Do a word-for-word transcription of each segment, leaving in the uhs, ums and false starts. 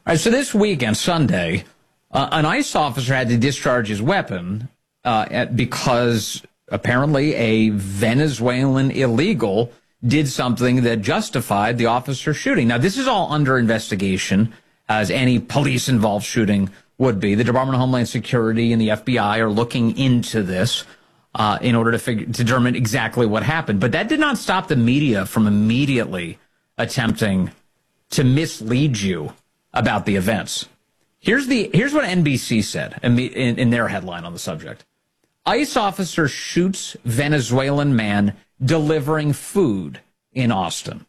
All right, so this weekend, Sunday, uh, an ICE officer had to discharge his weapon uh, at, because apparently a Venezuelan illegal did something that justified the officer shooting. Now, this is all under investigation, as any police-involved shooting would be. The Department of Homeland Security and the F B I are looking into this uh, in order to figure, to determine exactly what happened. But that did not stop the media from immediately attempting to mislead you about the events. Here's the here's what N B C said in, in, in their headline on the subject. ICE officer shoots Venezuelan man delivering food in Austin.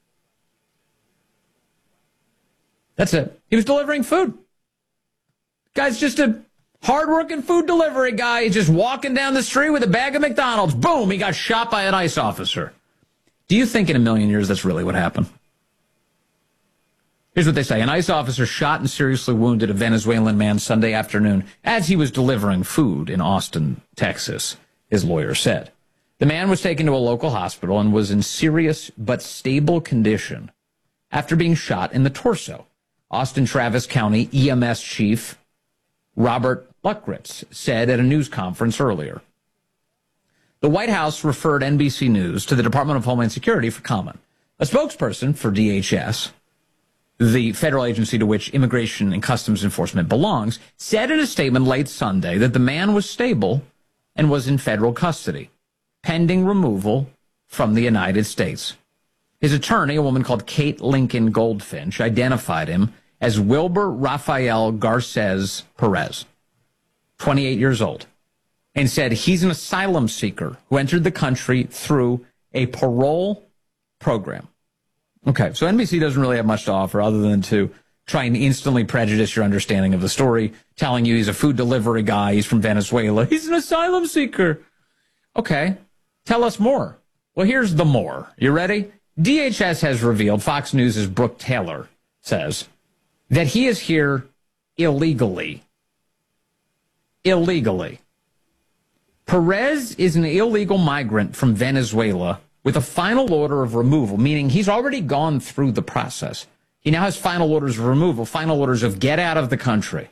That's it. He was delivering food. Guy's just a hardworking food delivery guy. He's just walking down the street with a bag of McDonald's. Boom, he got shot by an ICE officer. Do you think in a million years that's really what happened? Here's what they say. An ICE officer shot and seriously wounded a Venezuelan man Sunday afternoon as he was delivering food in Austin, Texas, his lawyer said. The man was taken to a local hospital and was in serious but stable condition after being shot in the torso. Austin Travis County E M S chief Robert Luckritz said at a news conference earlier. The White House referred N B C News to the Department of Homeland Security for comment. A spokesperson for D H S, the federal agency to which Immigration and Customs Enforcement belongs, said in a statement late Sunday that the man was stable and was in federal custody, pending removal from the United States. His attorney, a woman called Kate Lincoln Goldfinch, identified him as Wilber Rafael Garces Perez, twenty-eight years old, and said he's an asylum seeker who entered the country through a parole program. Okay, so N B C doesn't really have much to offer other than to try and instantly prejudice your understanding of the story, telling you he's a food delivery guy, he's from Venezuela, he's an asylum seeker. Okay, tell us more. Well, here's the more. You ready? D H S has revealed, Fox News' Brooke Taylor says, that he is here illegally. Illegally. Perez is an illegal migrant from Venezuela with a final order of removal, meaning he's already gone through the process. He now has final orders of removal, final orders of get out of the country.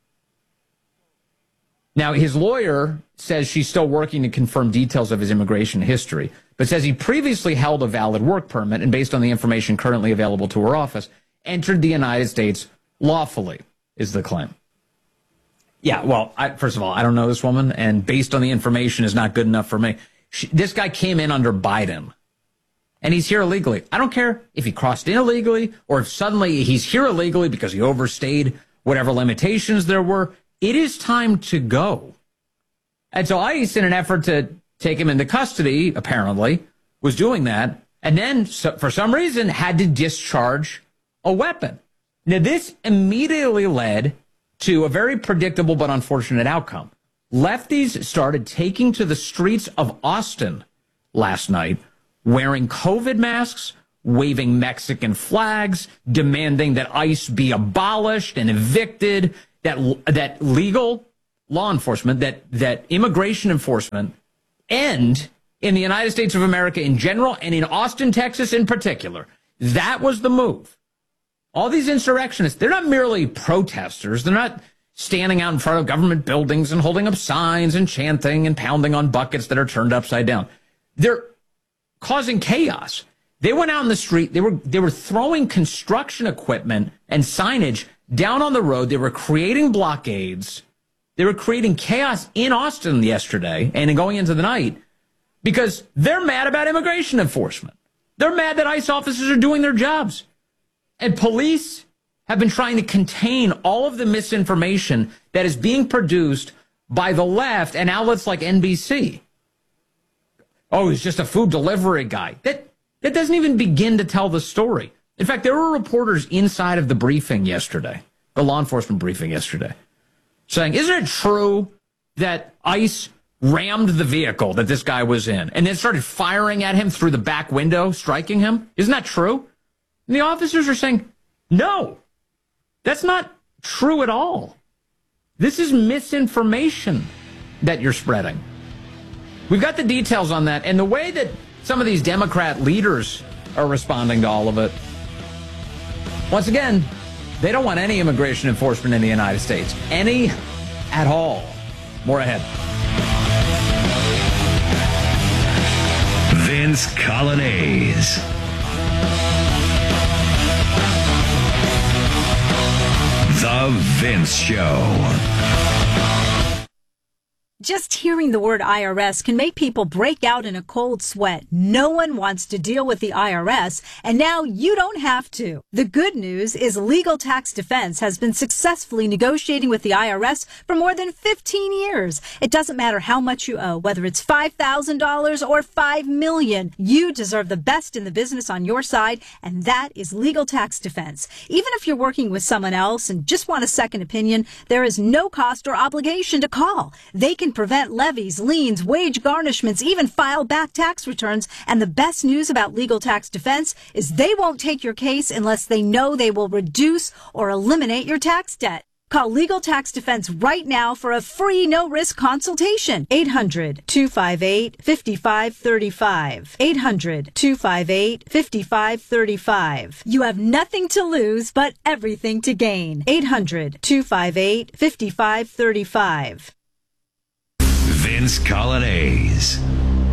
Now, his lawyer says she's still working to confirm details of his immigration history, but says he previously held a valid work permit and, based on the information currently available to her office, entered the United States lawfully, is the claim. Yeah, well, I, first of all, I don't know this woman, and based on the information is not good enough for me. She, this guy came in under Biden, and he's here illegally. I don't care if he crossed in illegally or if suddenly he's here illegally because he overstayed whatever limitations there were. It is time to go. And so ICE, in an effort to take him into custody, apparently, was doing that, and then, so, for some reason, had to discharge a weapon. Now, this immediately led to a very predictable but unfortunate outcome. Lefties started taking to the streets of Austin last night, wearing COVID masks, waving Mexican flags, demanding that ICE be abolished and evicted, that that legal law enforcement, that, that immigration enforcement end in the United States of America in general and in Austin, Texas in particular. That was the move. All these insurrectionists, they're not merely protesters. They're not standing out in front of government buildings and holding up signs and chanting and pounding on buckets that are turned upside down. They're causing chaos. They went out in the street. They were they were throwing construction equipment and signage down on the road. They were creating blockades. They were creating chaos in Austin yesterday and going into the night because they're mad about immigration enforcement. They're mad that ICE officers are doing their jobs. And police have been trying to contain all of the misinformation that is being produced by the left and outlets like N B C. Oh, he's just a food delivery guy. That, that doesn't even begin to tell the story. In fact, there were reporters inside of the briefing yesterday, the law enforcement briefing yesterday, saying, isn't it true that ICE rammed the vehicle that this guy was in and then started firing at him through the back window, striking him? Isn't that true? And the officers are saying, no, that's not true at all. This is misinformation that you're spreading. We've got the details on that and the way that some of these Democrat leaders are responding to all of it. Once again, They don't want any immigration enforcement in the United States. Any at all. More ahead. Vince Coglianese. The Vince Show. Just hearing the word I R S can make people break out in a cold sweat. No one wants to deal with the I R S, and now you don't have to. The good news is Legal Tax Defense has been successfully negotiating with the I R S for more than fifteen years. It doesn't matter how much you owe, whether it's five thousand dollars or five million dollars. You deserve the best in the business on your side, and that is Legal Tax Defense. Even if you're working with someone else and just want a second opinion, there is no cost or obligation to call. They can prevent levies, liens, wage garnishments, even file back tax returns. And the best news about Legal Tax Defense is they won't take your case unless they know they will reduce or eliminate your tax debt. Call Legal Tax Defense right now for a free no-risk consultation. eight hundred, two five eight, five five three five. eight hundred, two five eight, five five three five. You have nothing to lose but everything to gain. eight hundred, two five eight, five five three five. Vince Coglianese.